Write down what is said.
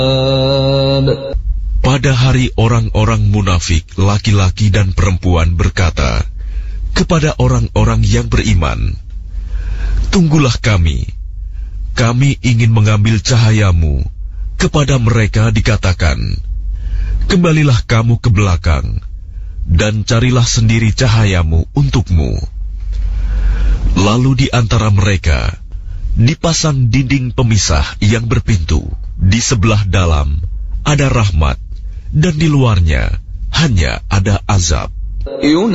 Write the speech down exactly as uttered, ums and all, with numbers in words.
Pada hari orang-orang munafik, laki-laki dan perempuan berkata kepada orang-orang yang beriman, "Tunggulah kami, kami ingin mengambil cahayamu." Kepada mereka dikatakan, "Kembalilah kamu ke belakang, dan carilah sendiri cahayamu untukmu." Lalu di antara mereka dipasang dinding pemisah yang berpintu. Di sebelah dalam ada rahmat, dan di luarnya hanya ada azab.